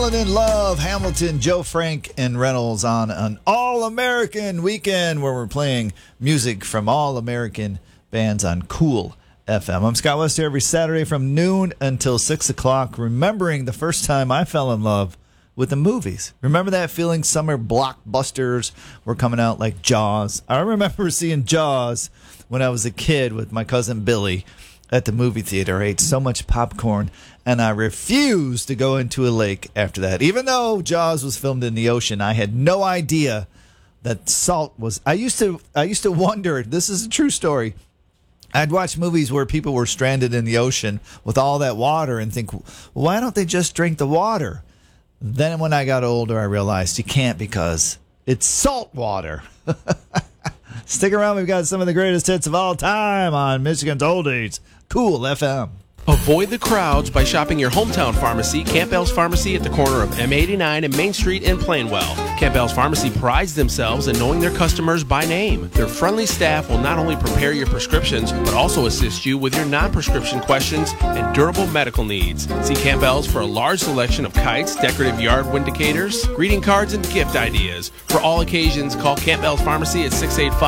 Falling in Love, Hamilton, Joe Frank, and Reynolds on an All-American weekend where we're playing music from All-American bands on Cool FM. I'm Scott West here every Saturday from noon until 6 o'clock, remembering the first time I fell in love with the movies. Remember that feeling? Summer blockbusters were coming out like Jaws. I remember seeing Jaws when I was a kid with my cousin Billy at the movie theater. I ate so much popcorn, and I refused to go into a lake after that. Even though Jaws was filmed in the ocean, I had no idea that salt was... I used to wonder, this is a true story, I'd watch movies where people were stranded in the ocean with all that water and think, why don't they just drink the water? Then when I got older, I realized you can't because it's salt water. Stick around. We've got some of the greatest hits of all time on Michigan's Oldies, Cool FM. Avoid the crowds by shopping your hometown pharmacy, Campbell's Pharmacy, at the corner of M89 and Main Street in Plainwell. Campbell's Pharmacy prides themselves in knowing their customers by name. Their friendly staff will not only prepare your prescriptions, but also assist you with your non-prescription questions and durable medical needs. See Campbell's for a large selection of kites, decorative yard windicators, greeting cards, and gift ideas. For all occasions, call Campbell's Pharmacy at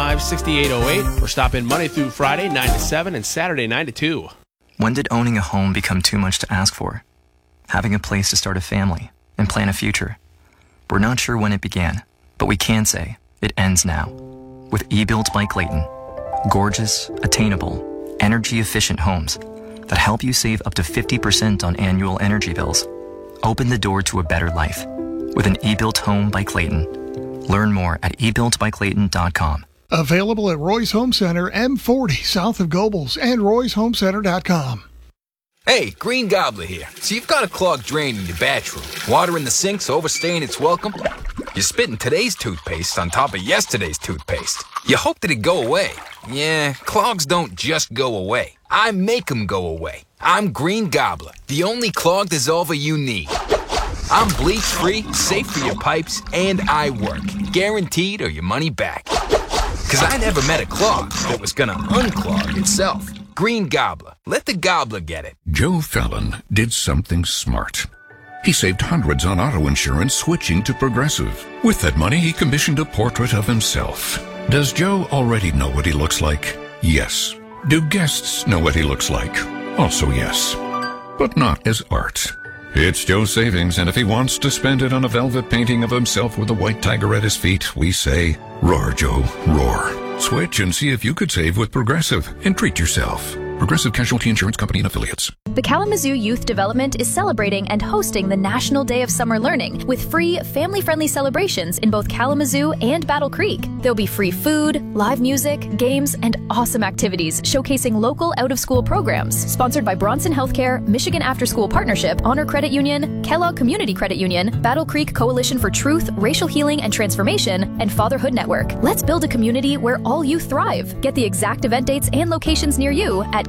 685-6808 or stop in Monday through Friday, 9 to 7, and Saturday, 9 to 2. When did owning a home become too much to ask for? Having a place to start a family and plan a future. We're not sure when it began, but we can say it ends now. With eBuilt by Clayton. Gorgeous, attainable, energy-efficient homes that help you save up to 50% on annual energy bills. Open the door to a better life with an eBuilt home by Clayton. Learn more at ebuiltbyclayton.com. Available at Roy's Home Center, M40, south of Gobles, and royshomecenter.com. Hey, Green Gobbler here. So you've got a clogged drain in your bathroom. Water in the sink's overstaying its welcome. You're spitting today's toothpaste on top of yesterday's toothpaste. You hope that it'd go away. Yeah, clogs don't just go away. I make them go away. I'm Green Gobbler, the only clog dissolver you need. I'm bleach-free, safe for your pipes, and I work. Guaranteed or your money back. Because I never met a clog that was going to unclog itself. Green Gobbler. Let the gobbler get it. Joe Fallon did something smart. He saved hundreds on auto insurance switching to Progressive. With that money, he commissioned a portrait of himself. Does Joe already know what he looks like? Yes. Do guests know what he looks like? Also yes. But not as art. It's Joe's savings, and if he wants to spend it on a velvet painting of himself with a white tiger at his feet, we say, roar, Joe, roar. Switch and see if you could save with Progressive and treat yourself. Progressive Casualty Insurance Company and Affiliates. The Kalamazoo Youth Development is celebrating and hosting the National Day of Summer Learning with free, family-friendly celebrations in both Kalamazoo and Battle Creek. There'll be free food, live music, games, and awesome activities showcasing local out-of-school programs. Sponsored by Bronson Healthcare, Michigan After School Partnership, Honor Credit Union, Kellogg Community Credit Union, Battle Creek Coalition for Truth, Racial Healing and Transformation, and Fatherhood Network. Let's build a community where all youth thrive. Get the exact event dates and locations near you at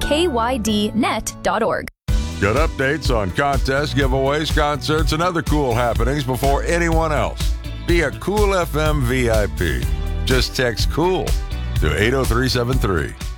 kydnet.org. Get updates on contests, giveaways, concerts, and other cool happenings before anyone else. Be a Cool FM VIP. Just text COOL to 80373.